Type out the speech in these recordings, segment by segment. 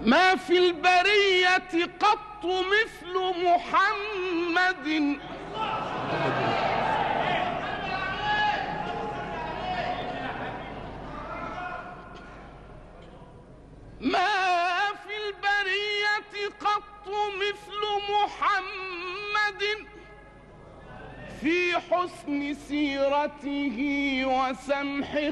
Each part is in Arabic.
ما في البرية قط مثل محمد، ما في البرية قط مثل محمد في حسن سيرته وسمح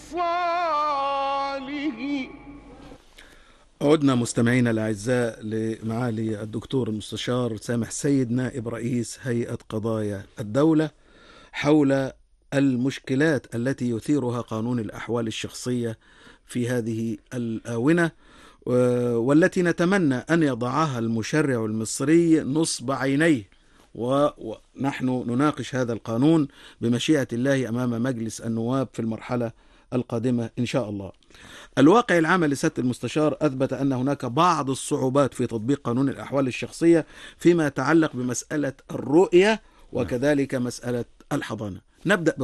خصاله. عدنا مستمعينا الأعزاء لمعالي الدكتور المستشار سامح سيد نائب رئيس هيئة قضايا الدولة حول المشكلات التي يثيرها قانون الأحوال الشخصية في هذه الآونة، والتي نتمنى أن يضعها المشرع المصري نصب عينيه، ونحن نناقش هذا القانون بمشيئة الله أمام مجلس النواب في المرحلة القادمة إن شاء الله. الواقع العام لسيادة المستشار أثبت أن هناك بعض الصعوبات في تطبيق قانون الأحوال الشخصية فيما يتعلق بمسألة الرؤية وكذلك مسألة الحضانة. نبدأ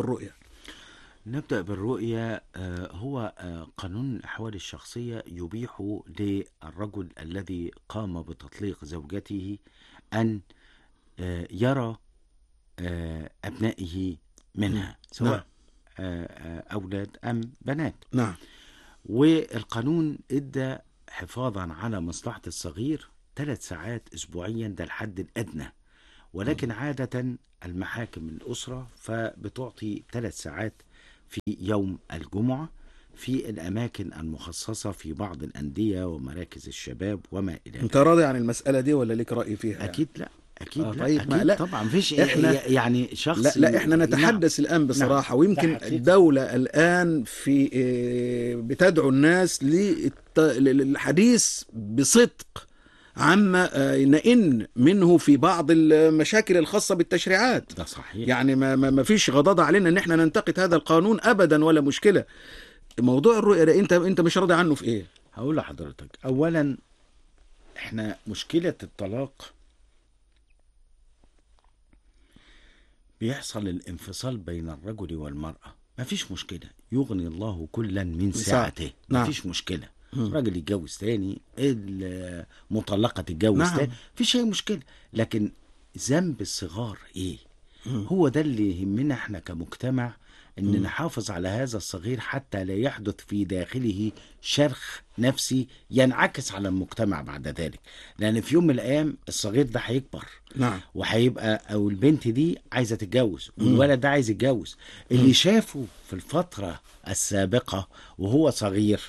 بالرؤية. هو قانون الأحوال الشخصية يبيح للرجل الذي قام بتطليق زوجته أن يرى أبنائه منها، سواء أولاد أم بنات. نعم. والقانون ادى حفاظا على مصلحة الصغير 3 ساعات أسبوعيا، ده الحد الأدنى، ولكن عادة المحاكم الأسرة فبتعطي 3 ساعات في يوم الجمعة في الأماكن المخصصة في بعض الأندية ومراكز الشباب وما إلى ذلك. أنت راضي عن المسألة دي ولا لك رأي فيها؟ أكيد لا، أكيد لا، طيب أكيد لا. طبعا مفيش يعني شخص لا احنا نتحدث الآن بصراحة. نعم. ويمكن الدولة الآن في بتدعو الناس للحديث بصدق عما نئن منه في بعض المشاكل الخاصة بالتشريعات. ده صحيح. يعني ما فيش غضاضة علينا ان احنا ننتقد هذا القانون ابدا ولا مشكلة. موضوع الرؤية ده انت مش راضي عنه في ايه؟ هقول لحضرتك، اولا احنا مشكلة الطلاق بيحصل الانفصال بين الرجل والمرأة، مفيش مشكلة، يغني الله كلا من سعته. نعم. مفيش مشكلة. راجل يتجوز تاني، المطلقة تتجوز نعم. تاني، مفيش أي مشكلة. لكن ذنب الصغار إيه؟ هو ده اللي يهمنا احنا كمجتمع، ان نحافظ على هذا الصغير حتى لا يحدث في داخله شرخ نفسي ينعكس على المجتمع بعد ذلك، لان في يوم من الايام الصغير ده هيكبر. نعم. وهيبقى او البنت دي عايزه تتجوز والولد ده عايز يتجوز. اللي شافه في الفتره السابقه وهو صغير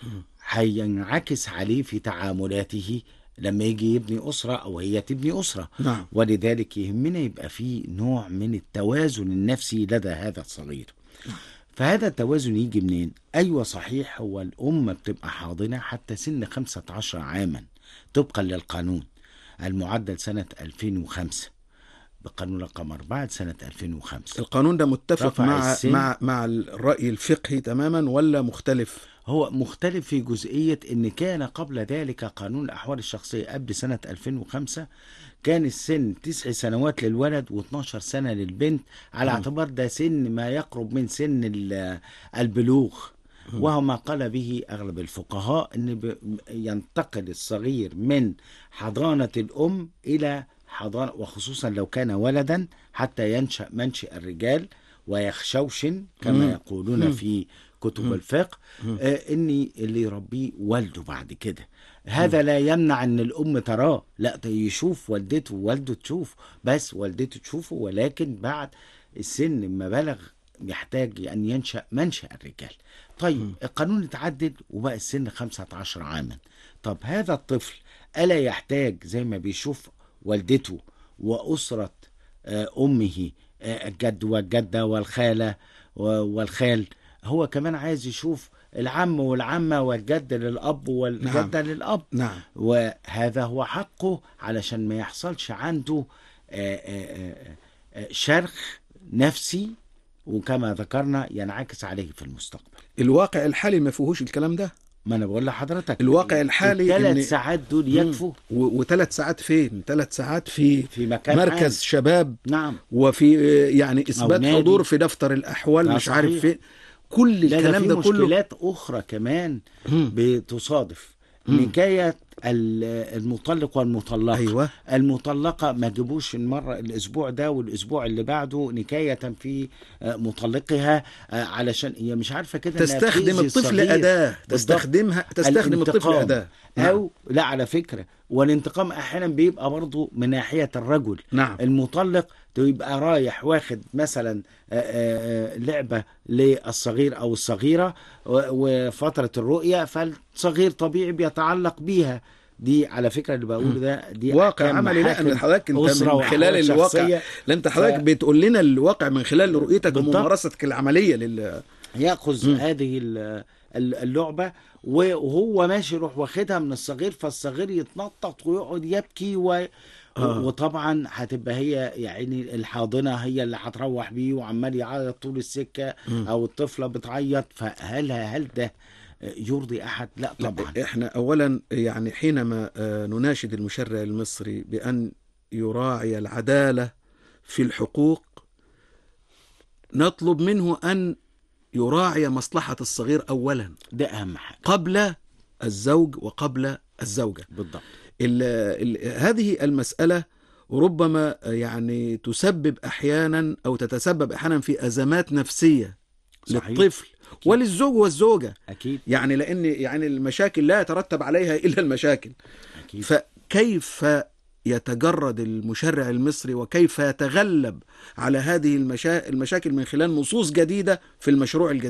هينعكس عليه في تعاملاته لما يجي يبني أسرة أو هي تبني أسرة. نعم. ولذلك يهمنا يبقى فيه نوع من التوازن النفسي لدى هذا الصغير. فهذا التوازن يجي منين؟ أيوة صحيح، هو الأم بتبقى حاضنة حتى سن 15 عاما طبقا للقانون المعدل سنة 2005 بقانون رقم 4 سنة 2005. القانون ده متفق مع الرأي الفقهي تماما ولا مختلف؟ هو مختلف في جزئية ان كان قبل ذلك قانون الأحوال الشخصية قبل سنة 2005 كان السن 9 سنوات للولد و12 سنة للبنت، على اعتبار ده سن ما يقرب من سن البلوغ، وهو ما قال به أغلب الفقهاء ان ينتقل الصغير من حضانة الأم إلى حضانة، وخصوصا لو كان ولدا حتى ينشأ منشأ الرجال ويخشوشن كما يقولون في كتب الفقه، اني اللي يربيه والده بعد كده. هذا لا يمنع ان الام تراه، لا يشوف والدته ووالده تشوف، بس والدته تشوفه، ولكن بعد السن ما بلغ يحتاج ان ينشأ منشأ الرجال. طيب القانون اتعدل وبقى السن 15 عاما. طب هذا الطفل ألا يحتاج زي ما بيشوف والدته وأسرة أمه الجد والجدة والخالة والخال، هو كمان عايز يشوف العم والعمة والجد للأب والجدة للأب. نعم. وهذا هو حقه علشان ما يحصلش عنده شرخ نفسي، وكما ذكرنا ينعكس عليه في المستقبل. الواقع الحالي ما فيهوش الكلام ده. ما أنا بقول لحضرتك الواقع الحالي 3 ساعات دول يكفوا. و3 ساعات فين؟ 3 ساعات في مكان مركز عام. شباب. نعم. وفي يعني إثبات حضور في دفتر الأحوال مش عارف فين. كل الكلام ده كله. مشكلات أخرى كمان بتصادف نكاية المطلق والمطلقة. أيوة. المطلقة ما تجيبوش المرة الأسبوع ده والأسبوع اللي بعده نكاية في مطلقها، علشان هي مش عارفة كده تستخدم الطفل أداة، تستخدم الطفل أداة. أو لا، على فكرة والانتقام أحيانا بيبقى برضو من ناحية الرجل. نعم. المطلق يبقى رايح واخد مثلا لعبة للصغير أو الصغيرة وفترة الرؤية، فالصغير طبيعي بيتعلق بيها. دي على فكرة اللي بقوله ده دي واقع عملي. لا حضرتك انت من خلال الواقع، لا انت حضرتك بتقول لنا الواقع من خلال رؤيتك وممارستك العملية يأخذ هذه اللعبة وهو ماشي يروح واخدها من الصغير، فالصغير يتنطط ويقعد يبكي وطبعا هتبقى هي يعني الحاضنة هي اللي هتروح بيه وعمال يعيط طول السكة او الطفلة بتعيط. فهل ده يرضي أحد؟ لا طبعا. احنا أولا يعني حينما نناشد المشرع المصري بأن يراعي العدالة في الحقوق، نطلب منه أن يراعي مصلحة الصغير أولا، ده أهم حاجة، قبل الزوج وقبل الزوجة. بالضبط. هذه المسألة ربما يعني تسبب أحيانا أو تتسبب أحيانا في أزمات نفسية. صحيح. للطفل أكيد. وللزوج والزوجة أكيد. يعني لأن يعني المشاكل لا يترتب عليها إلا المشاكل. أكيد. فكيف يتجرد المشرع المصري وكيف يتغلب على هذه المشاكل من خلال نصوص جديدة في المشروع الجديد؟